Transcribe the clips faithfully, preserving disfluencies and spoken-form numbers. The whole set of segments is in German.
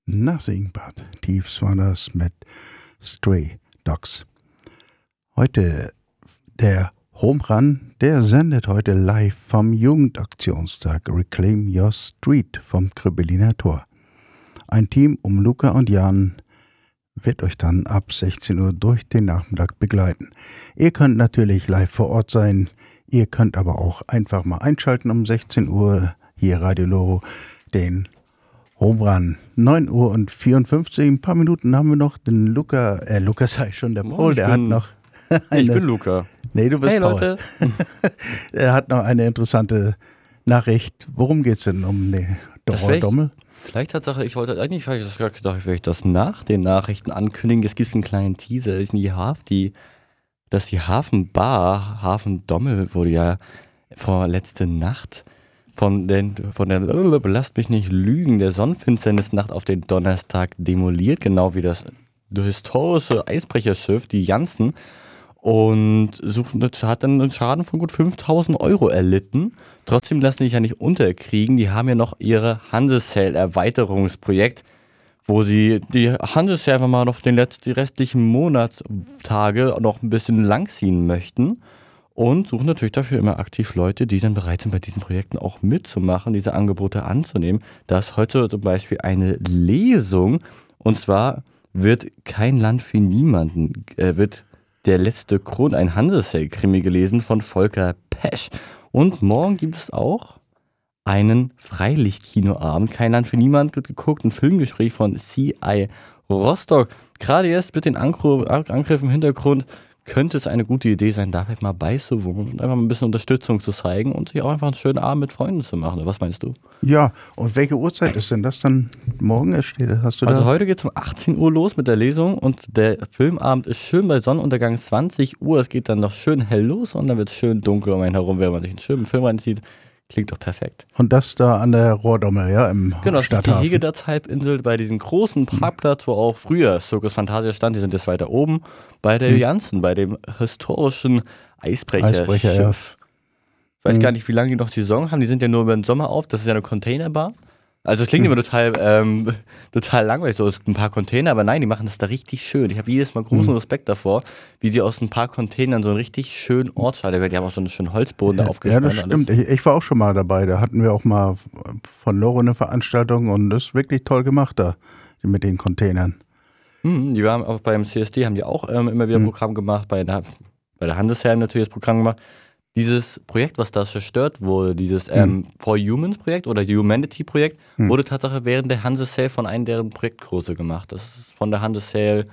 Nothing But Thieves war das mit Stray Dogs. Heute der Home Run, der sendet heute live vom Jugendaktionstag Reclaim Your Street vom Kröbeliner Tor. Ein Team um Luca und Jan wird euch dann ab sechzehn Uhr durch den Nachmittag begleiten. Ihr könnt natürlich live vor Ort sein, ihr könnt aber auch einfach mal einschalten um sechzehn Uhr, hier Radio Loro, den Home Run. neun Uhr und vierundfünfzig, ein paar Minuten haben wir noch den Luca, äh, Luca sei schon der Paul, oh, der bin, hat noch eine, ich bin Luca. Nee, du bist hey, Paul. Leute. Er hat noch eine interessante Nachricht. Worum geht's denn um den Dauerdommel? Vielleicht Tatsache, ich wollte eigentlich, ich das gedacht, ich werde das nach den Nachrichten ankündigen. Es gibt einen kleinen Teaser. Ist die Hafen, die, dass die Hafenbar, Hafendommel wurde ja vor letzte Nacht von, den, von der, lasst mich nicht lügen, der Sonnenfinsternisnacht auf den Donnerstag demoliert, genau wie das historische Eisbrecherschiff, die Janssen. Und sucht, hat dann einen Schaden von gut fünftausend Euro erlitten. Trotzdem lassen die sich ja nicht unterkriegen. Die haben ja noch ihre Hansesail-Erweiterungsprojekt, wo sie die Hansesail einfach mal auf den letzten, die restlichen Monatstage noch ein bisschen langziehen möchten. Und suchen natürlich dafür immer aktiv Leute, die dann bereit sind, bei diesen Projekten auch mitzumachen, diese Angebote anzunehmen. Da ist heute zum Beispiel eine Lesung. Und zwar wird Kein Land für niemanden, äh, wird Der letzte Kron, ein Hansesail-Krimi gelesen von Volker Pesch. Und morgen gibt es auch einen Freilichtkinoabend. Kein Land für niemand wird geguckt, ein Filmgespräch von C I Rostock. Gerade jetzt mit den Angriffen im Hintergrund könnte es eine gute Idee sein, da vielleicht mal beizuwohnen und einfach mal ein bisschen Unterstützung zu zeigen und sich auch einfach einen schönen Abend mit Freunden zu machen. Was meinst du? Ja, und welche Uhrzeit ist denn das dann morgen? Hast du also da? Heute geht es um achtzehn Uhr los mit der Lesung und der Filmabend ist schön bei Sonnenuntergang zwanzig Uhr. Es geht dann noch schön hell los und dann wird es schön dunkel um einen herum, wenn man sich einen schönen Film reinzieht. Klingt doch perfekt. Und das da an der Rohrdommel, ja, im Genau, das ist die Stadthafen. Hegedaz-Halbinsel bei diesem großen Parkplatz, wo auch früher Circus Fantasia stand. Die sind jetzt weiter oben bei der hm. Janssen, bei dem historischen Eisbrecherschiff. Eisbrecher, ja. Ich weiß hm. gar nicht, wie lange die noch die Saison haben. Die sind ja nur über den Sommer auf. Das ist ja eine Containerbar. Also es klingt hm. immer total, ähm, total langweilig, so es gibt ein paar Container, aber nein, die machen das da richtig schön. Ich habe jedes Mal großen hm. Respekt davor, wie sie aus ein paar Containern so einen richtig schönen Ort schreiben. Die haben auch so einen schönen Holzboden ja, da aufgespannt. Ja, das stimmt. Ich, ich war auch schon mal dabei. Da hatten wir auch mal von Loro eine Veranstaltung und das ist wirklich toll gemacht da mit den Containern. Hm, die haben auch beim C S D haben die auch ähm, immer wieder ein hm. Programm gemacht, bei der, bei der Handelsherren natürlich das Programm gemacht. Dieses Projekt, was da zerstört wurde, dieses ähm, hm. For Humans Projekt oder Humanity Projekt, hm. wurde tatsächlich während der Hansesail von einem deren Projektkurse gemacht. Das ist von der Hansesail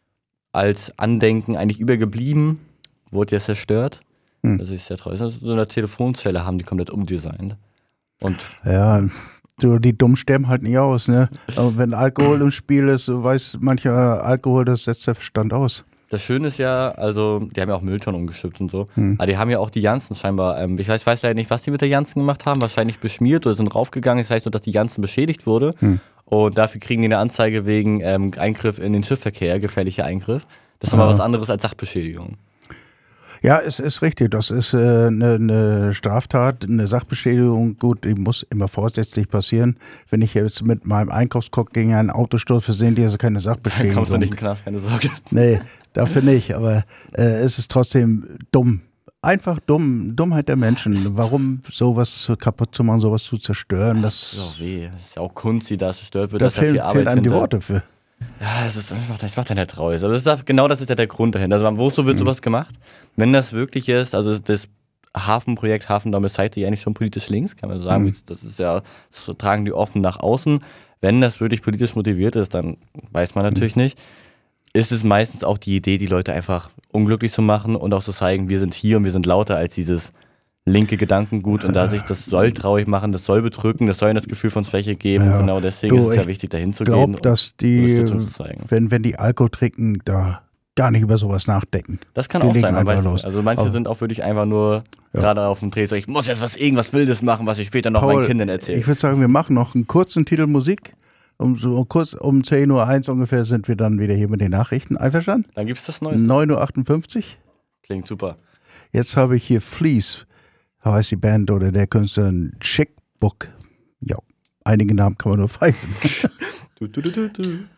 als Andenken eigentlich übergeblieben, wurde ja zerstört. Hm. Das ist sehr traurig. Also so eine Telefonzelle haben die komplett umdesignt. Und ja, so die Dummen sterben halt nicht aus, ne? Aber wenn Alkohol im Spiel ist, so weiß mancher Alkohol, das setzt der Verstand aus. Das Schöne ist ja, also, die haben ja auch Mülltonnen umgeschüttet und so, hm. aber die haben ja auch die Janssen scheinbar, ähm, ich weiß, weiß leider nicht, was die mit der Janssen gemacht haben, wahrscheinlich beschmiert oder sind raufgegangen, ich weiß nur, dass die Janssen beschädigt wurde hm. und dafür kriegen die eine Anzeige wegen ähm, Eingriff in den Schiffsverkehr, gefährlicher Eingriff. Das ist nochmal was anderes als Sachbeschädigung. Ja, es ist richtig. Das ist äh, eine, eine Straftat, eine Sachbeschädigung. Gut, die muss immer vorsätzlich passieren. Wenn ich jetzt mit meinem Einkaufskorb gegen einen Autosturz versehen, die ist keine Sachbeschädigung. Dann kommst du nicht in den Knast, keine Sorge. Nee, dafür nicht. Aber äh, es ist trotzdem dumm. Einfach dumm. Dummheit der Menschen. Warum sowas kaputt zu machen, sowas zu zerstören? Das, das ist auch weh. Das ist ja auch Kunst, die da zerstört wird. Da das fehlen, ja viel Arbeit fehlen einem hinter. die Worte für. Ja, es ist, das macht, das macht dann halt traurig. Aber das ist, genau das ist ja der Grund dahinter. Also, wo so wird mhm. sowas gemacht? Wenn das wirklich ist, also das Hafenprojekt Hafendommel zeigt sich eigentlich schon politisch links, kann man sagen. Mhm. Das ist ja, das tragen die offen nach außen. Wenn das wirklich politisch motiviert ist, dann weiß man natürlich mhm. nicht. Ist es meistens auch die Idee, die Leute einfach unglücklich zu machen und auch zu zeigen, wir sind hier und wir sind lauter als dieses linke Gedankengut und da sich das soll traurig machen, das soll bedrücken, das soll ihnen das Gefühl von Schwäche geben. Ja. Genau deswegen du, ist es ja wichtig, dahin zu glaub, gehen und dass die, zu zeigen. Wenn, wenn die Alkohol trinken, da gar nicht über sowas nachdenken. Das kann die auch sein. Man weiß, los. Also manche Aber, sind auch wirklich einfach nur ja. gerade auf dem Dreh, so ich muss jetzt was irgendwas Wildes machen, was ich später noch Paul, meinen Kindern erzähle. Ich würde sagen, wir machen noch einen kurzen Titel Musik. Um, so kurz um zehn Uhr eins ungefähr sind wir dann wieder hier mit den Nachrichten. Einverstanden? Dann gibt es das Neueste. neun Uhr achtundfünfzig. Klingt super. Jetzt habe ich hier Fleece, heißt die Band oder der Künstler, Chick Book. Ja, einige Namen kann man nur pfeifen. Du, du, du, du, du.